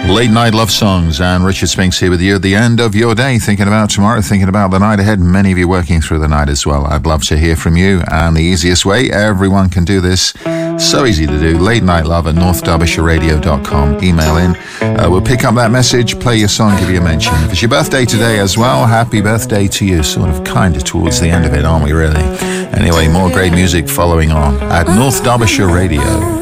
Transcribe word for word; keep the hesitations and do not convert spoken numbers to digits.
Late night love songs, and Richard Spinks here with you at the end of your day, thinking about tomorrow, thinking about the night ahead. Many of you working through the night as well. I'd love to hear from you, and the easiest way, everyone can do this. So easy to do. Late night love at north derbyshire radio dot com. Email in. Uh, we'll pick up that message, play your song, give you a mention. If it's your birthday today as well, happy birthday to you. Sort of kind of towards the end of it, aren't we, really? Anyway, more great music following on at North Derbyshire Radio.